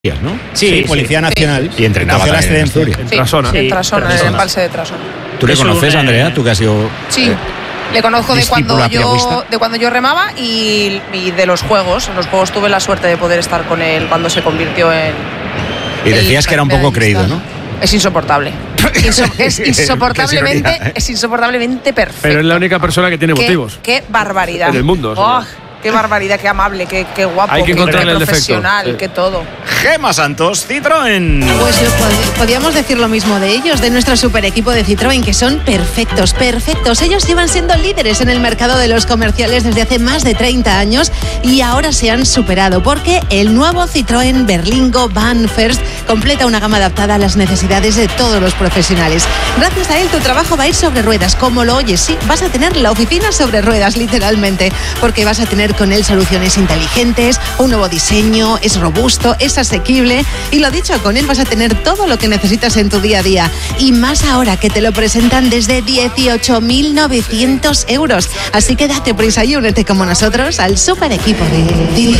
¿no? Sí, Policía Nacional. Y entrenaba también en Asturias. En Trasona. En Trasona, en el embalse de Trasona. ¿Tú le conoces, Andrea? ¿Tú que has sido...? Sí, le conozco de cuando yo remaba y de los juegos. En los juegos tuve la suerte de poder estar con él cuando se convirtió en... Y decías que era un poco creído, ¿no? Es insoportable. Es insoportablemente perfecto. Pero es la única persona que tiene motivos. Qué barbaridad. En el mundo. Qué barbaridad, qué amable, qué guapo, hay que encontrarle qué profesional, el defecto. qué todo. Gema Santos, Citroën. Pues podríamos decir lo mismo de ellos, de nuestro super equipo de Citroën, que son perfectos. Ellos llevan siendo líderes en el mercado de los comerciales desde hace más de 30 años y ahora se han superado porque el nuevo Citroën Berlingo Van First completa una gama adaptada a las necesidades de todos los profesionales. Gracias a él tu trabajo va a ir sobre ruedas, como lo oyes, sí, vas a tener la oficina sobre ruedas literalmente, porque vas a tener con él soluciones inteligentes, un nuevo diseño, es robusto, es asequible y lo dicho, con él vas a tener todo lo que necesitas en tu día a día y más ahora que te lo presentan desde 18.900 euros. Así que date prisa y únete como nosotros al super equipo de Citroën.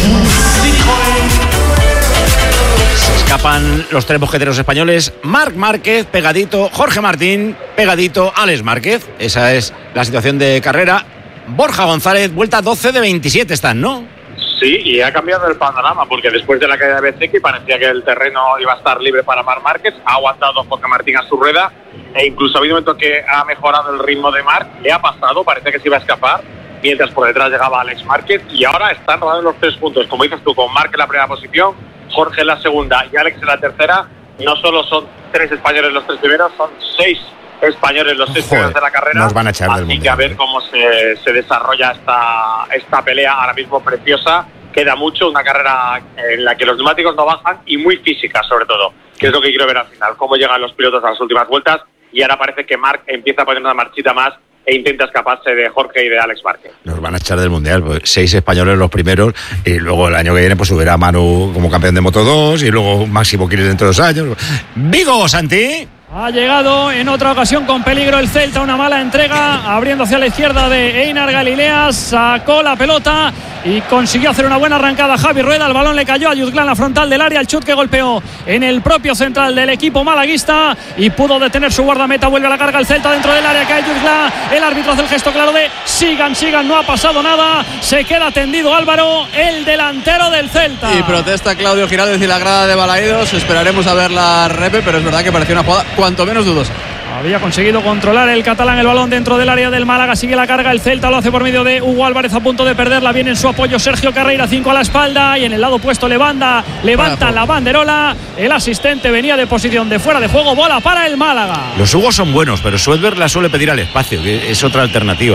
Se escapan los tres mosqueteros españoles, Marc Márquez, pegadito, Jorge Martín, pegadito, Alex Márquez. Esa es la situación de carrera. Borja González, vuelta 12 de 27 están, ¿no? Sí, y ha cambiado el panorama, porque después de la caída de Bezzecchi parecía que el terreno iba a estar libre para Marc Márquez, ha aguantado Jorge Martín a su rueda, e incluso ha habido un momento que ha mejorado el ritmo de Marc, le ha pasado, parece que se iba a escapar, mientras por detrás llegaba Alex Márquez, y ahora están rodando los 3 puntos, como dices tú, con Marc en la primera posición, Jorge en la segunda y Alex en la tercera. No solo son 3 españoles los 3 primeros, son 6 españoles los 6 primeros de la carrera. Nos van a echar del Así mundial, que a ver cómo se desarrolla esta pelea, ahora mismo preciosa. Queda mucho, una carrera en la que los neumáticos no bajan y muy física sobre todo, que es lo que quiero ver al final, cómo llegan los pilotos a las últimas vueltas, y ahora parece que Marc empieza a poner una marchita más e intenta escaparse de Jorge y de Alex Márquez. Nos van a echar del mundial, pues 6 españoles los primeros, y luego el año que viene pues subirá Manu como campeón de Moto2 y luego Máximo Quiles dentro de 2 años. Vigo, Santi. Ha llegado en otra ocasión con peligro el Celta, una mala entrega, abriendo hacia la izquierda de Einar Galilea, sacó la pelota y consiguió hacer una buena arrancada Javi Rueda. El balón le cayó a Yuzglán, la frontal del área, el chut que golpeó en el propio central del equipo malaguista y pudo detener su guardameta. Vuelve a la carga el Celta dentro del área, cae Yuzglán, el árbitro hace el gesto claro de sigan, no ha pasado nada, se queda tendido Álvaro, el delantero del Celta. Y protesta Claudio Giraldez y la grada de Balaídos. Esperaremos a ver la repe, pero es verdad que parecía una jugada cuanto menos dudosa. Había conseguido controlar el catalán el balón dentro del área del Málaga, sigue la carga el Celta, lo hace por medio de Hugo Álvarez a punto de perderla, viene en su apoyo Sergio Carreira, 5 a la espalda y en el lado opuesto levanta la banderola, el asistente venía de posición de fuera de juego, bola para el Málaga. Los Hugos son buenos, pero Suedberg la suele pedir al espacio, que es otra alternativa.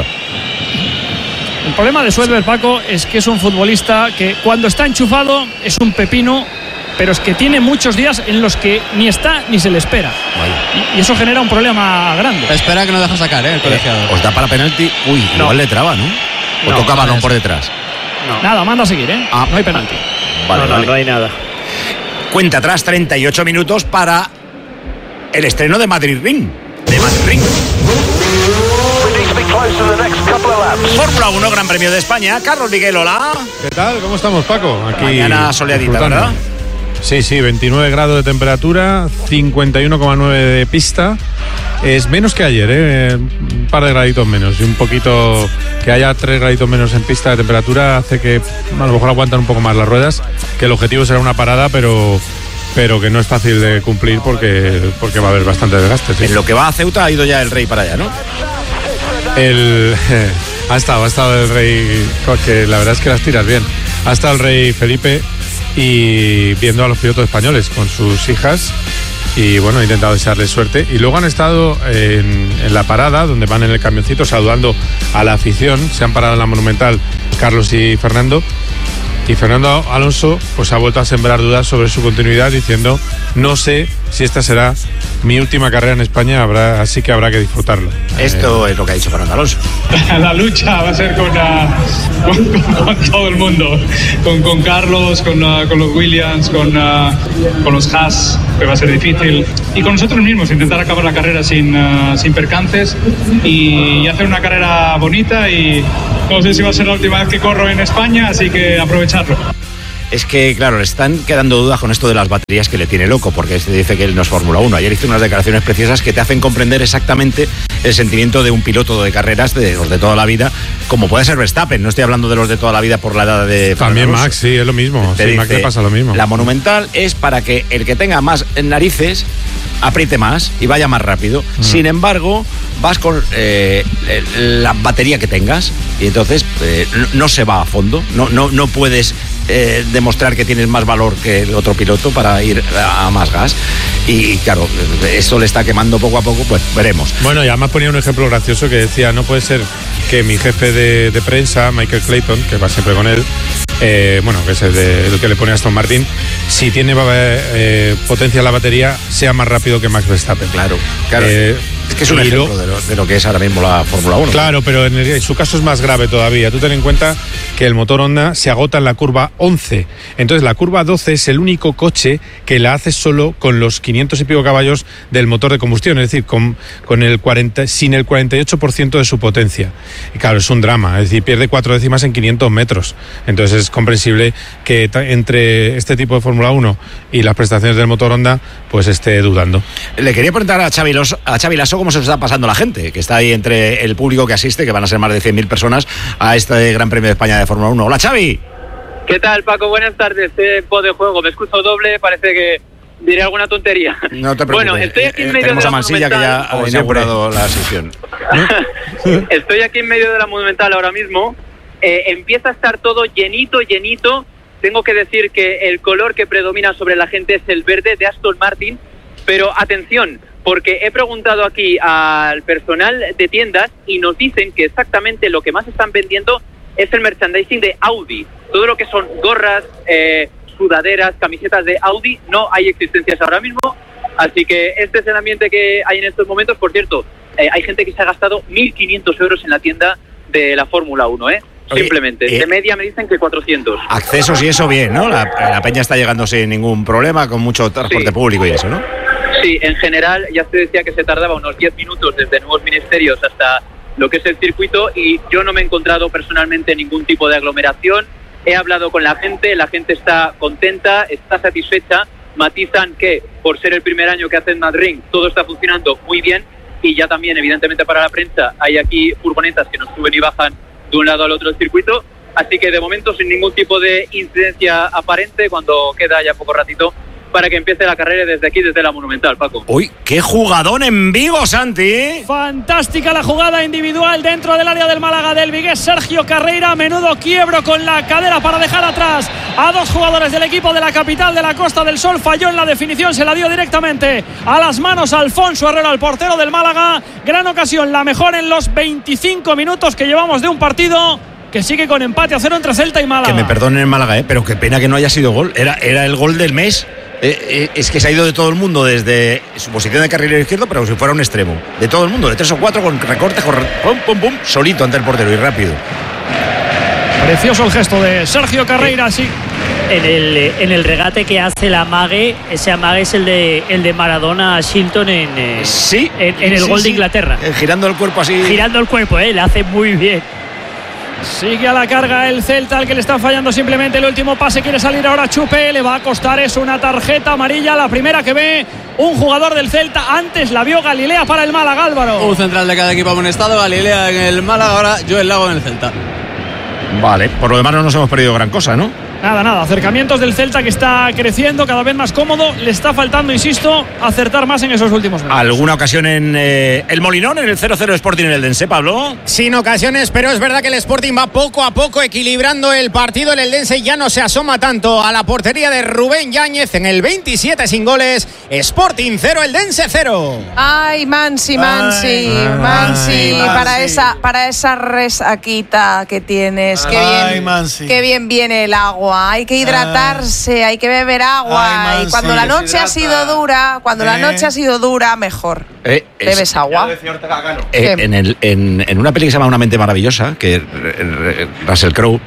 El problema de Suedberg, Paco, es que es un futbolista que cuando está enchufado es un pepino, pero es que tiene muchos días en los que ni está ni se le espera. Y eso genera un problema grande. Espera que no deja sacar, el colegiado. ¿Os da para penalti? Uy, no. Igual le traba, ¿no? ¿O toca balón por detrás? No. Nada, manda a seguir, ¿eh? No hay penalti. Vale. No hay nada. Cuenta atrás 38 minutos para el estreno de Madrid Ring. Fórmula 1, Gran Premio de España. Carlos Miguel, hola. ¿Qué tal? ¿Cómo estamos, Paco? Aquí mañana soleadita, ¿verdad? Sí, 29 grados de temperatura, 51,9 de pista. Es menos que ayer, un par de graditos menos. Y un poquito, que haya 3 graditos menos en pista de temperatura hace que a lo mejor aguantan un poco más las ruedas, que el objetivo será una parada, pero que no es fácil de cumplir porque va a haber bastante desgaste. ¿Sí? En lo que va a Ceuta ha ido ya el Rey para allá, ¿no? Ha estado el Rey, que la verdad es que las tiras bien. Ha estado el Rey Felipe y viendo a los pilotos españoles con sus hijas y bueno, ha intentado desearles suerte. Y luego han estado en la parada, donde van en el camioncito saludando a la afición. Se han parado en la Monumental Carlos y Fernando. Y Fernando Alonso pues ha vuelto a sembrar dudas sobre su continuidad diciendo: no sé si esta será mi última carrera en España, así que habrá que disfrutarlo. Esto es lo que ha dicho Fernando Alonso. La lucha va a ser con todo el mundo, con Carlos, con los Williams, con los Haas, que va a ser difícil, y con nosotros mismos, intentar acabar la carrera sin percances y hacer una carrera bonita, y no sé si va a ser la última vez que corro en España, así que aprovecharlo. es que, claro, le están quedando dudas con esto de las baterías que le tiene loco, porque se dice que él no es Fórmula 1. Ayer hizo unas declaraciones preciosas que te hacen comprender exactamente el sentimiento de un piloto de carreras, de los de toda la vida, como puede ser Verstappen. No estoy hablando de los de toda la vida por la edad de... También Max, sí, es lo mismo. Sí, Max le pasa lo mismo. La Monumental es para que el que tenga más narices apriete más y vaya más rápido. Sin embargo, vas con la batería que tengas y entonces no se va a fondo. No puedes demostrar que tienes más valor que el otro piloto para ir a más gas. Y claro, esto le está quemando poco a poco, pues veremos. Bueno, y además ponía un ejemplo gracioso que decía, no puede ser que mi jefe de prensa, Michael Clayton, que va siempre con él, que es el que le pone a Aston Martin, si tiene potencia la batería, sea más rápido que Max Verstappen. Claro. Es que es un ejemplo de lo que es ahora mismo la Fórmula 1. Claro, pero en su caso es más grave todavía. Tú ten en cuenta que el motor Honda se agota en la curva 11. Entonces la curva 12 es el único coche que la hace solo con los 500 y pico caballos del motor de combustión, es decir, sin el 48% de su potencia. Y claro, es un drama, es decir, pierde 4 décimas en 500 metros. Entonces es comprensible que entre este tipo de Fórmula 1 y las prestaciones del motor Honda, pues esté dudando. Le quería preguntar a Xavi Lasso cómo se está pasando la gente, que está ahí entre el público que asiste, que van a ser más de 100.000 personas, a este Gran Premio de España de Fórmula 1. Hola, Xavi. ¿Qué tal, Paco? Buenas tardes. Pod de juego. Me escucho doble, parece que diré alguna tontería. No te preocupes. Bueno, estoy aquí en medio tenemos de a Mansilla, que ya ha inaugurado la sesión. Estoy aquí en medio de la Monumental ahora mismo. Empieza a estar todo llenito. Tengo que decir que el color que predomina sobre la gente es el verde de Aston Martin, pero atención, porque he preguntado aquí al personal de tiendas y nos dicen que exactamente lo que más están vendiendo es el merchandising de Audi. Todo lo que son gorras, sudaderas, camisetas de Audi, no hay existencias ahora mismo. Así que este es el ambiente que hay en estos momentos. Por cierto, hay gente que se ha gastado 1.500 euros en la tienda de la Fórmula 1, simplemente. De media me dicen que 400. Accesos y eso bien, ¿no? La peña está llegando sin ningún problema, con mucho transporte público y eso, ¿no? Sí, en general ya se decía que se tardaba unos 10 minutos desde Nuevos Ministerios hasta lo que es el circuito y yo no me he encontrado personalmente ningún tipo de aglomeración. He hablado con la gente está contenta, está satisfecha. Matizan que por ser el primer año que hacen Madrid todo está funcionando muy bien y ya también evidentemente para la prensa hay aquí furgonetas que nos suben y bajan de un lado al otro del circuito, así que de momento sin ningún tipo de incidencia aparente cuando queda ya poco ratito para que empiece la carrera desde aquí, desde la Monumental, Paco. ¡Uy, qué jugadón en Vigo, Santi! Fantástica la jugada individual dentro del área del Málaga del vigués Sergio Carreira. Menudo quiebro con la cadera para dejar atrás a dos jugadores del equipo de la capital de la Costa del Sol. Falló en la definición, se la dio directamente a las manos a Alfonso Herrera, el portero del Málaga. Gran ocasión, la mejor en los 25 minutos que llevamos de un partido que sigue con empate a 0 entre Celta y Málaga. Que me perdonen el Málaga, pero qué pena que no haya sido gol. Era el gol del mes. Es que se ha ido de todo el mundo desde su posición de carrilero izquierdo, pero si fuera un extremo. De todo el mundo, de 3 o 4 con recorte, pum, solito ante el portero y rápido. Precioso el gesto de Sergio Carreira, sí. En el regate que hace el amague, ese amague es el de Maradona a Shilton en el gol de Inglaterra. Girando el cuerpo así. Girando el cuerpo, le hace muy bien. Sigue a la carga el Celta, al que le está fallando simplemente el último pase. Quiere salir ahora Chupe, le va a costar eso una tarjeta amarilla, la primera que ve un jugador del Celta. Antes la vio Galilea para el Málaga, Álvaro. Un central de cada equipo amonestado, Galilea en el Málaga, ahora Joel Lago en el Celta. Vale, por lo demás no nos hemos perdido gran cosa, ¿no? Nada, acercamientos del Celta que está creciendo, cada vez más cómodo. Le está faltando, insisto, acertar más en esos últimos meses. ¿Alguna ocasión en el Molinón, en el 0-0 Sporting en el Eldense, Pablo? Sin ocasiones, pero es verdad que el Sporting va poco a poco equilibrando el partido. El Eldense ya no se asoma tanto a la portería de Rubén Yáñez en el 27 sin goles. Sporting 0, Eldense 0. Ay, Mansi, para esa resaquita que tienes. Qué bien viene el agua. Hay que hidratarse, hay que beber agua. Y cuando la noche ha sido dura, mejor. ¿Bebes agua? En una peli que se llama Una mente maravillosa, que Russell Crowe,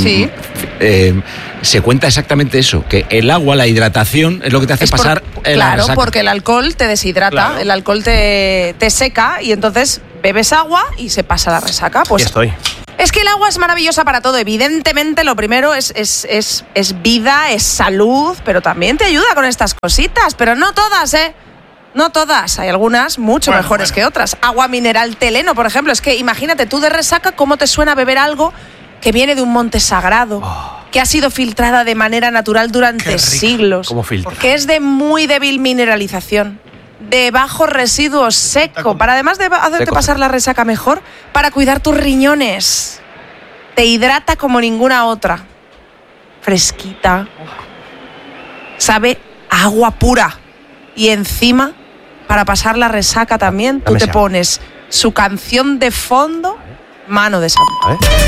se cuenta exactamente eso, que el agua, la hidratación, es lo que te hace pasar la resaca. Porque el alcohol te deshidrata, el alcohol te seca y entonces bebes agua y se pasa la resaca. Pues aquí estoy. Es que el agua es maravillosa para todo. Evidentemente, lo primero es vida, es salud, pero también te ayuda con estas cositas. Pero no todas, ¿eh? No todas. Hay algunas mucho mejores que otras. Agua mineral Teleno, por ejemplo. Es que imagínate tú de resaca cómo te suena beber algo que viene de un monte sagrado, que ha sido filtrada de manera natural durante siglos. ¿Cómo filtra? Que es de muy débil mineralización, de bajo residuo seco, para además de hacerte pasar la resaca mejor, para cuidar tus riñones. Te hidrata como ninguna otra. Fresquita. Sabe a agua pura. Y encima, para pasar la resaca también, tú te pones su canción de fondo, Mano de Santo.